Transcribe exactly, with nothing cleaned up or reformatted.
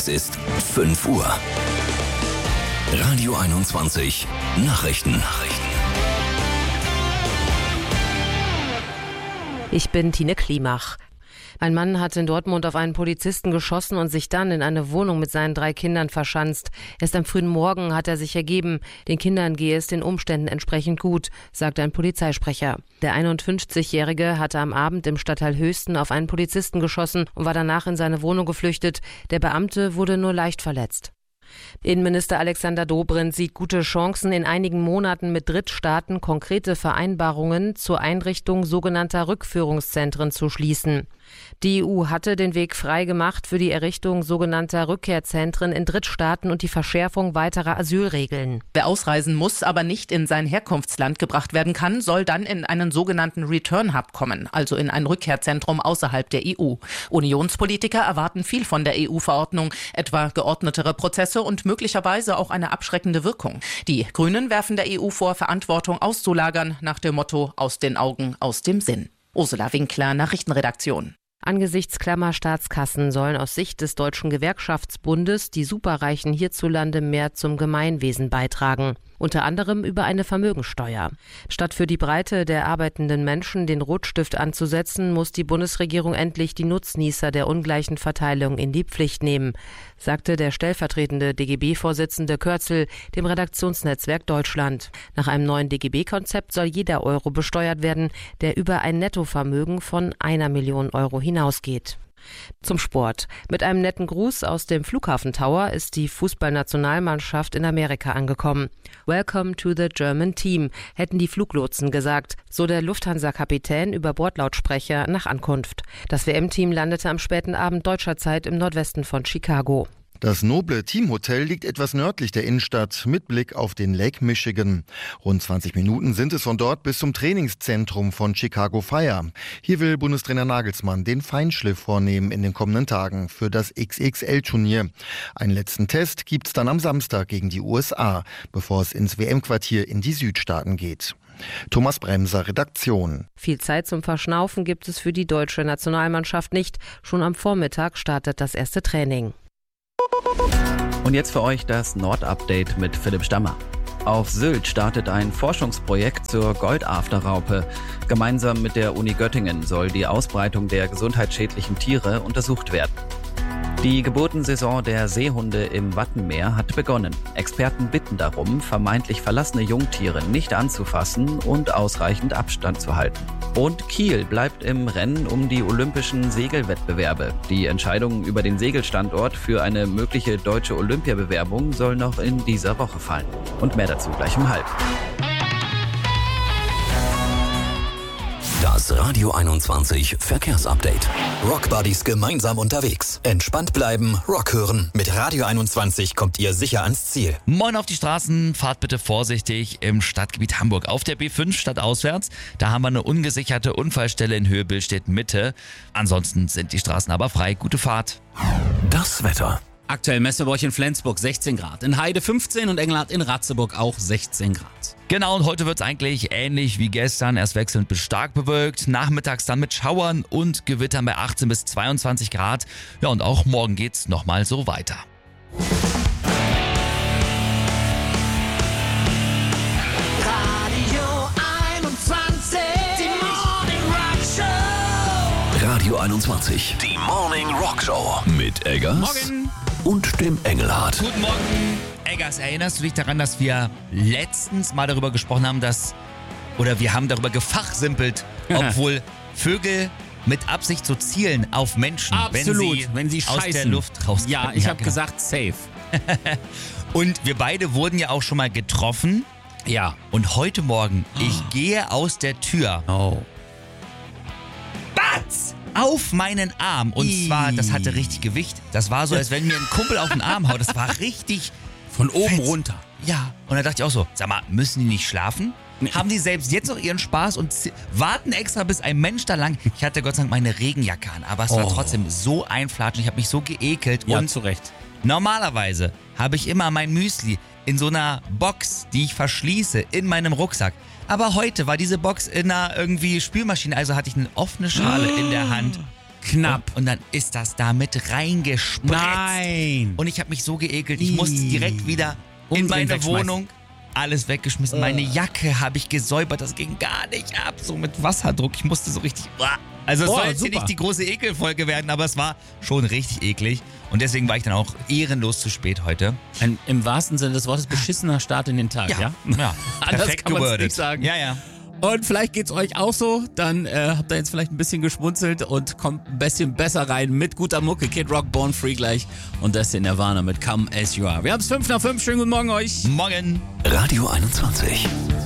Es ist fünf Uhr. Radio einundzwanzig Nachrichten. Nachrichten. Ich bin Tine Klimach. Ein Mann hat in Dortmund auf einen Polizisten geschossen und sich dann in eine Wohnung mit seinen drei Kindern verschanzt. Erst am frühen Morgen hat er sich ergeben. Den Kindern gehe es den Umständen entsprechend gut, sagt ein Polizeisprecher. Der einundfünfzigjährige hatte am Abend im Stadtteil Höchsten auf einen Polizisten geschossen und war danach in seine Wohnung geflüchtet. Der Beamte wurde nur leicht verletzt. Innenminister Alexander Dobrindt sieht gute Chancen, in einigen Monaten mit Drittstaaten konkrete Vereinbarungen zur Einrichtung sogenannter Rückführungszentren zu schließen. Die E U hatte den Weg frei gemacht für die Errichtung sogenannter Rückkehrzentren in Drittstaaten und die Verschärfung weiterer Asylregeln. Wer ausreisen muss, aber nicht in sein Herkunftsland gebracht werden kann, soll dann in einen sogenannten Return Hub kommen, also in ein Rückkehrzentrum außerhalb der E U. Unionspolitiker erwarten viel von der E U-Verordnung, etwa geordnetere Prozesse und möglicherweise auch eine abschreckende Wirkung. Die Grünen werfen der E U vor, Verantwortung auszulagern, nach dem Motto aus den Augen, aus dem Sinn. Ursula Winkler, Nachrichtenredaktion. Angesichts klammer Staatskassen sollen aus Sicht des Deutschen Gewerkschaftsbundes die Superreichen hierzulande mehr zum Gemeinwesen beitragen. Unter anderem über eine Vermögensteuer. Statt für die Breite der arbeitenden Menschen den Rotstift anzusetzen, muss die Bundesregierung endlich die Nutznießer der ungleichen Verteilung in die Pflicht nehmen, sagte der stellvertretende D G B-Vorsitzende Kürzel dem Redaktionsnetzwerk Deutschland. Nach einem neuen D G B-Konzept soll jeder Euro besteuert werden, der über ein Nettovermögen von einer Million Euro hinausgeht. Zum Sport. Mit einem netten Gruß aus dem Flughafen Tower ist die Fußballnationalmannschaft in Amerika angekommen. Welcome to the German Team, hätten die Fluglotsen gesagt, so der Lufthansa-Kapitän über Bordlautsprecher nach Ankunft. Das W M-Team landete am späten Abend deutscher Zeit im Nordwesten von Chicago. Das noble Teamhotel liegt etwas nördlich der Innenstadt mit Blick auf den Lake Michigan. Rund zwanzig Minuten sind es von dort bis zum Trainingszentrum von Chicago Fire. Hier will Bundestrainer Nagelsmann den Feinschliff vornehmen in den kommenden Tagen für das X X L-Turnier. Einen letzten Test gibt's dann am Samstag gegen die U S A, bevor es ins W M-Quartier in die Südstaaten geht. Thomas Bremser, Redaktion. Viel Zeit zum Verschnaufen gibt es für die deutsche Nationalmannschaft nicht. Schon am Vormittag startet das erste Training. Und jetzt für euch das Nord-Update mit Philipp Stammer. Auf Sylt startet ein Forschungsprojekt zur Goldafterraupe. Gemeinsam mit der Uni Göttingen soll die Ausbreitung der gesundheitsschädlichen Tiere untersucht werden. Die Geburtensaison der Seehunde im Wattenmeer hat begonnen. Experten bitten darum, vermeintlich verlassene Jungtiere nicht anzufassen und ausreichend Abstand zu halten. Und Kiel bleibt im Rennen um die olympischen Segelwettbewerbe. Die Entscheidung über den Segelstandort für eine mögliche deutsche Olympiabewerbung soll noch in dieser Woche fallen. Und mehr dazu gleich um halb. Das Radio einundzwanzig Verkehrsupdate. Rockbuddies gemeinsam unterwegs. Entspannt bleiben, Rock hören. Mit Radio einundzwanzig kommt ihr sicher ans Ziel. Moin auf die Straßen, fahrt bitte vorsichtig im Stadtgebiet Hamburg. Auf der B fünf stadtauswärts, da haben wir eine ungesicherte Unfallstelle in Höhe Billstedt Mitte. Ansonsten sind die Straßen aber frei. Gute Fahrt. Das Wetter. Aktuell Messeburg in Flensburg sechzehn Grad, in Heide fünfzehn und Engelhardt in Ratzeburg auch sechzehn Grad. Genau, und heute wird es eigentlich ähnlich wie gestern, erst wechselnd bis stark bewölkt, nachmittags dann mit Schauern und Gewittern bei achtzehn bis zweiundzwanzig Grad. Ja, und auch morgen geht's nochmal so weiter. Radio einundzwanzig, die Morning Rock Show. Radio einundzwanzig, die Morning Rock Show. Mit Eggers Morgen. Und dem Engelhardt. Guten Morgen. Eggers, erinnerst du dich daran, dass wir letztens mal darüber gesprochen haben, dass, oder wir haben darüber gefachsimpelt, obwohl Vögel mit Absicht so zielen auf Menschen, Absolut, wenn sie, wenn sie aus scheißen. der Luft rauskommen. Ja, ich ja, habe genau. gesagt safe. Und wir beide wurden ja auch schon mal getroffen. Ja. Und heute Morgen, ich gehe aus der Tür. Oh. Batz! Auf meinen Arm. Und Ii. zwar, das hatte richtig Gewicht. Das war so, als wenn mir ein Kumpel auf den Arm haut. Das war richtig Von oben fett. runter. Ja. Und da dachte ich auch so, sag mal, müssen die nicht schlafen? Nee. Haben die selbst jetzt noch ihren Spaß und z- warten extra, bis ein Mensch da lang... Ich hatte Gott sei Dank meine Regenjacke an, aber es war Oh. trotzdem so einflatschen. Ich habe mich so geekelt. Ja, und zu Recht. normalerweise habe ich immer mein Müsli in so einer Box, die ich verschließe, in meinem Rucksack. Aber heute war diese Box in einer irgendwie Spülmaschine, also hatte ich eine offene Schale in der Hand. Knapp. Und, und dann ist das da mit reingespritzt. Nein. Und ich habe mich so geekelt. Ich musste direkt wieder in Umdrehen, meine wegschmeißen. Wohnung. Alles weggeschmissen. Meine Jacke habe ich gesäubert. Das ging gar nicht ab. So mit Wasserdruck. Ich musste so richtig... Also es Oh, soll jetzt hier super. nicht die große Ekelfolge werden, aber es war schon richtig eklig. Und deswegen war ich dann auch ehrenlos zu spät heute. Ein im wahrsten Sinne des Wortes beschissener Start in den Tag, ja? ja. Anders Perfekt kann man's gewordet. nicht sagen. Ja, ja. Und vielleicht geht's euch auch so, dann äh, habt ihr jetzt vielleicht ein bisschen geschmunzelt und kommt ein bisschen besser rein mit guter Mucke. Kid Rock, Born Free gleich und das in Nirvana mit Come As You Are. Wir haben's fünf nach fünf, schönen guten Morgen euch. Morgen. Radio einundzwanzig.